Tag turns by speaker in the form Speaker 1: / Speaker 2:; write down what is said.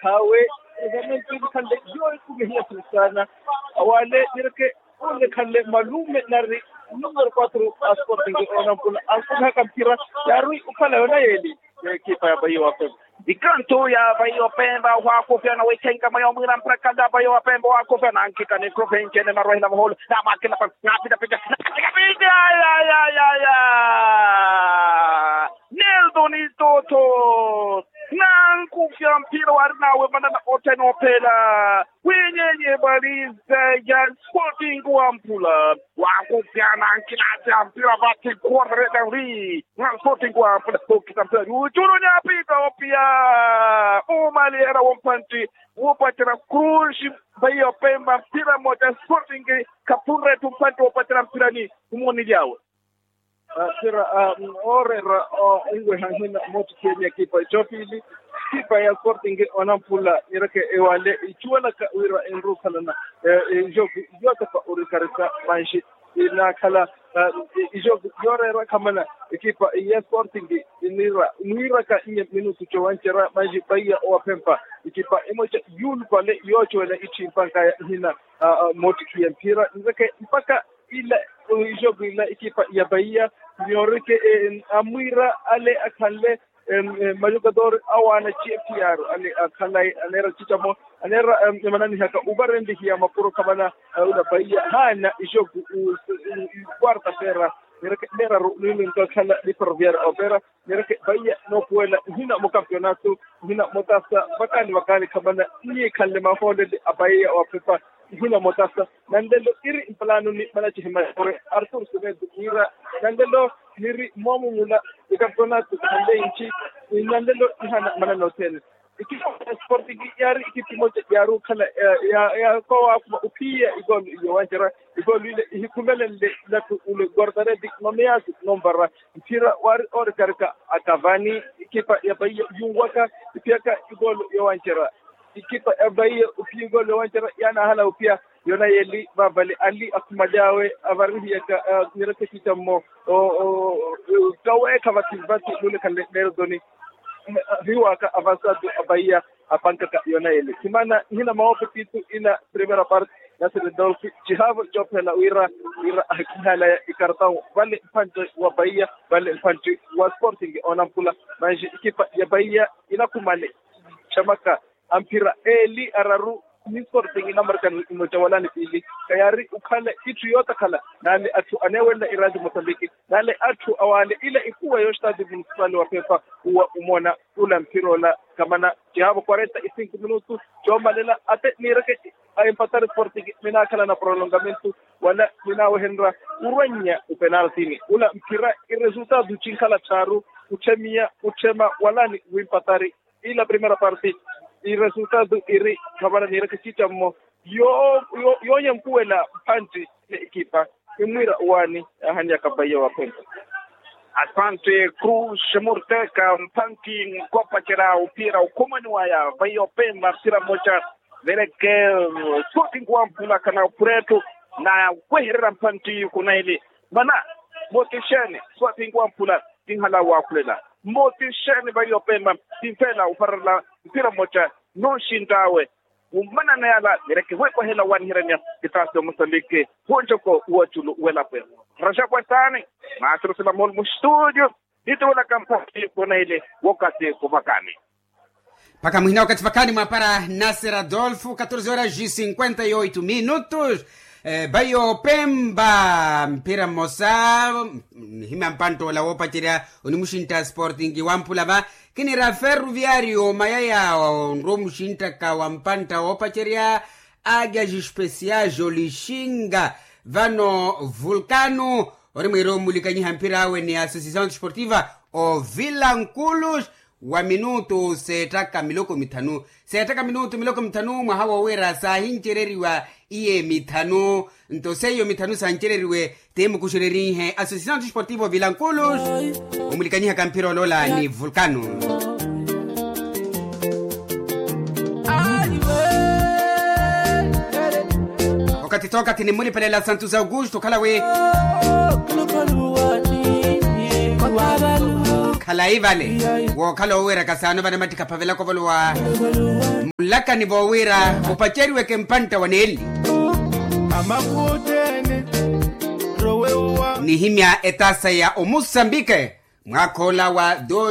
Speaker 1: kawe zamenti kande yoy kumehiya kristana awale nirke onde kande malume nari numero 4 Sporting Onampula ankuha kampira yarui ukala yona yeli kipa ya Bayo Wapemba
Speaker 2: ikanto ya Bayo Wapemba wako na wekenga mayo mwira mprakanda Bayo Wapemba wako na ankika ni krovenke ne marohila maholo na makina pa napita ya Neldoni Toto nankufya mpira warinawe manana oteno pela wenyenye baliza ya Sporting Wampula wakufya na ankina mpira bati kuadre dangri na Sporting Wampula kukita mpira uchuru nyapita opia umali era wampanti wapatira krushi Bayo Wapemba mpira moja Sporting kapure tumpanti wapatira mpira ni umoni liawe
Speaker 1: sira orera ingwe hangina moto kenya kipa chofili kipa ya Sporting Onampula irake ewale ichuana ka wira enru kalana joga pa urikarika manshi ina kala yorera kamana kipa ya Sporting nira ka inye minutu chowanchera manshi Bayo Wapemba kipa emoja yul pale yocho na ichimpanka hina moto kiempira irake mpaka ila jogo ila ekipa ya Bahia yorike amwira ale akale majugador awana chiefr ale akale anera chichamo anera manani haka ubarendi hiya mapuro kamana ula Bahia hana jogo quarta fera nera nini ndo kala ni provier opera nera Bahia no puela hina mo campeonato hina motasa bakani kamana ni kalle mahole Bahia Wapemba hina motasa nandelo iri plano ni manachi himare Arthur Sumed ira nandelo niri momula campeonato hande inchi nandelo hana manano hotel ikipa Sporting yari ikipa moja yaru kala ya kwa upia igol yowanjera igol ile hikumele la ule gordare dik nomea nombara mpira wari orkarka akavani ikipa ya Bahia yungwaka ipiaka igol yowanjera ikipa ya Bahia upia igol yowanjera yana hala upia yona yeli babali ali akumadawe avarihi yaka nirake kitamo kawe kavativati lule kale doni hiwa ka avanzado Bahia apanka yona yeli kimana hina maope pitu ina primera parte nasir dolfi jihavo jopela wira hakala ikartao vale pancho wa Bahia vale pancho wa Sporting Onampula manji ikipa ya Bahia inakumale chamaka ampira eli araru ni Sporting inamarkan mutawalani pili kayari ukale itu yota kala nale atu anewenda iradi Mozambique nale atu awale ile ikuwa yostadi municipal wa pepa uwa umona ula mpirola kamana jihabo 45 minutos jomalela ate nirake empatar Sporting mina kala na prolongamento wala mina wahendra urwanya penalty ula mpira resultado chinkala charu uchema wala ni wimpatari ila primera parte i resultado iri kabana nirake chitamo yo nyamkuela panti ekipa imwira wani hanya kabaya Wapemba
Speaker 2: asante Cruz Murteka mpanki kopa chera upira ukomani waya Bayo Wapemba sira moja veleke Sporting Wampula kana upreto na kwehera mpanti kuna ile mana motishane Sporting Wampula tinhala wakulela motishane Bayo Wapemba tinfela ufarala mpira moja no shindawe umana na yala nireke weko hela wani hiranya kitasi Mozambique honjoko uwachulu welape rasha kwa tani maatro sila mol studio dito wala kampani kuna ile wakati kubakani
Speaker 3: paka muhina wakati vakani mwapara Nasser Adolfo 14h58 Bayo Wapemba mpira mosa hima mpanto la wopatiria unimushinta Sporting Wampula va kini ra Ferroviario mayaya romushinta ka wampanta wopatiria agaji special jolishinga vano Vulcano orimwero mulikanyi mpira we ni Associação Desportiva o Vilanculos wa minuto setaka miloko mitanu mwahawa wera sa hinchereriwa iye mitanu ntoseyo mitanu sa hinchereriwe temu kushirerihe Associação Desportiva Vilanculos umulikanyiha kampiro lola ni Vulcano wakati toka tinimuli pale la Santos Augusto kalawe kala ivale wo kala wera kasano bana matika pavela ko volwa laka ni bowira upacheri weke mpanta waneli ni himya etasa ya Omosambike mwakola wa